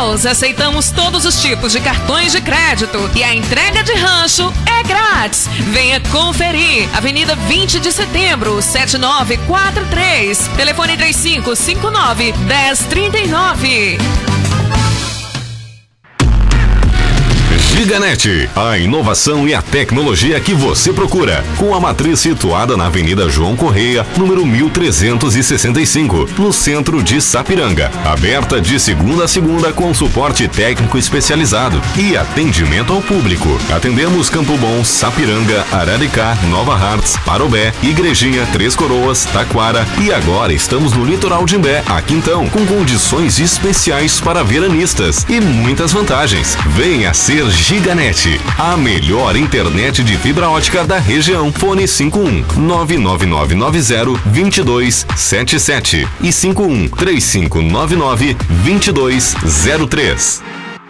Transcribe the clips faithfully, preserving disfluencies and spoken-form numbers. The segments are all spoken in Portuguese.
Renault, aceitamos todos os tipos de cartões de crédito e a entrega de rancho é grátis. Venha conferir. Avenida vinte de setembro, sete nove quatro três. Telefone três cinco cinco nove, um zero três nove. Giganet, a inovação e a tecnologia que você procura, com a matriz situada na Avenida João Correia, número mil trezentos e sessenta e cinco, no centro de Sapiranga. Aberta de segunda a segunda com suporte técnico especializado e atendimento ao público. Atendemos Campo Bom, Sapiranga, Araricá, Nova Hartz, Parobé, Igrejinha, Três Coroas, Taquara e agora estamos no litoral de Imbé, aqui então, com condições especiais para veranistas e muitas vantagens. Venha ser Giganet, a melhor internet de fibra ótica da região. Fone cinco um nove nove nove nove zero dois dois sete sete e cinco um três cinco nove nove dois dois zero três.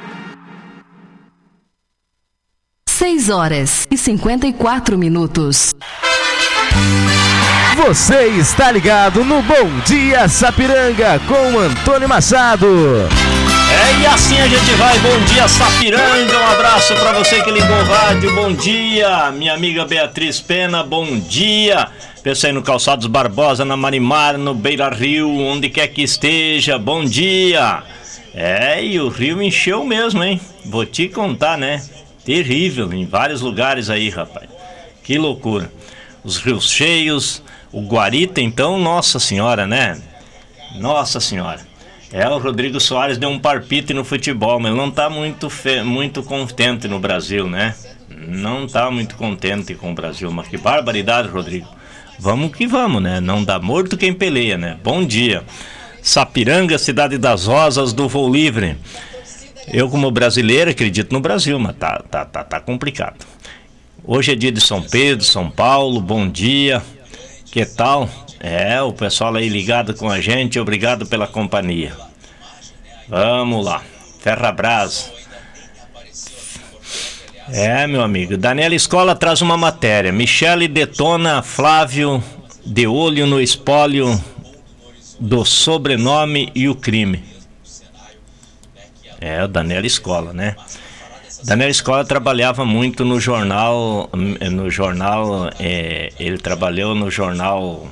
seis horas e cinquenta e quatro minutos. Você está ligado no Bom Dia Sapiranga com Antônio Machado. É, e assim a gente vai. Bom dia, Sapiranga. Um abraço pra você que ligou o rádio. Bom dia, minha amiga Beatriz Pena. Bom dia. Pensei no Calçados Barbosa, na Marimar, no Beira Rio, onde quer que esteja. Bom dia. É, e o rio encheu mesmo, hein? Vou te contar, né? Terrível em vários lugares aí, rapaz. Que loucura. Os rios cheios. O Guarita, então, nossa senhora, né? Nossa senhora. É, o Rodrigo Soares deu um parpite no futebol, mas não tá muito, fe... muito contente no Brasil, né? Não tá muito contente com o Brasil, mas que barbaridade, Rodrigo. Vamos que vamos, né? Não dá morto quem peleia, né? Bom dia. Sapiranga, cidade das rosas, do voo livre. Eu, como brasileiro, acredito no Brasil, mas tá, tá, tá, tá complicado. Hoje é dia de São Pedro, São Paulo, bom dia. Que tal? É, o pessoal aí ligado com a gente, obrigado pela companhia. Vamos lá, Ferrabras. É, meu amigo, Daniela Escola traz uma matéria. Michele detona Flávio de olho no espólio do sobrenome e o crime. É, o Daniela Escola, né? Daniela Escola trabalhava muito no jornal, no jornal, é, ele trabalhou no jornal,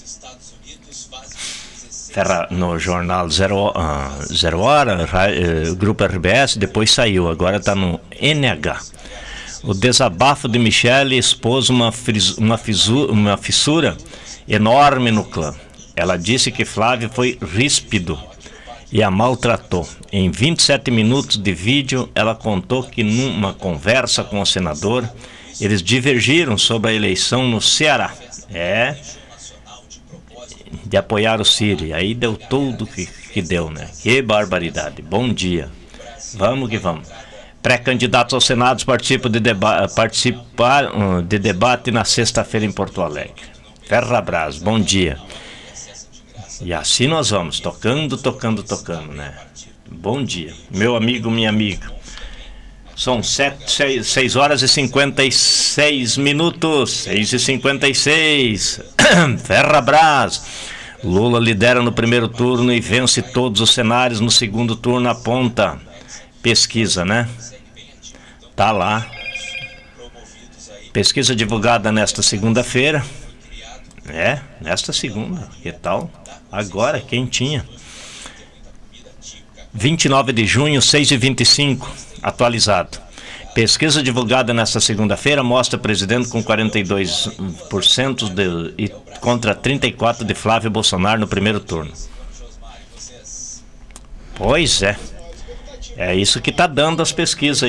no jornal Zero, uh, Zero Hora, uh, Grupo R B S, depois saiu, agora está no N H. O desabafo de Michele expôs uma, fris, uma, fissura, uma fissura enorme no clã. Ela disse que Flávio foi ríspido e a maltratou. Em vinte e sete minutos de vídeo, ela contou que numa conversa com o senador, eles divergiram sobre a eleição no Ceará. É, de apoiar o Ciro. Aí deu tudo que, que deu, né? Que barbaridade. Bom dia. Vamos que vamos. Pré-candidatos ao Senado participam de, deba- participar, uh, de debate na sexta-feira em Porto Alegre. Ferrabras, bom dia. E assim nós vamos, tocando, tocando, tocando, né? Bom dia, meu amigo, minha amiga. São seis horas e cinquenta e seis minutos, seis e cinquenta e seis. Ferrabras. Lula lidera no primeiro turno e vence todos os cenários no segundo turno, aponta. Pesquisa, né? Tá lá. Pesquisa divulgada nesta segunda-feira. É, nesta segunda, que tal? Agora, quentinha. vinte e nove de junho, seis e vinte e cinco, atualizado. Pesquisa divulgada nesta segunda-feira mostra o presidente com quarenta e dois por cento de, e contra trinta e quatro por cento de Flávio Bolsonaro no primeiro turno. Pois é. É isso que tá dando as pesquisas aí.